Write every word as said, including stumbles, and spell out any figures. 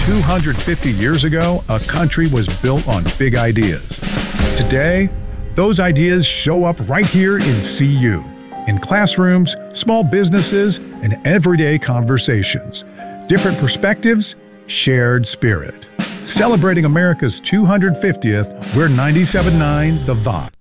two hundred fifty years ago, a country was built on big ideas. Today, those ideas show up right here in C U, in classrooms, small businesses, and everyday conversations. Different perspectives, shared spirit. Celebrating America's two hundred fiftieth, we're ninety-seven point nine The Vibe.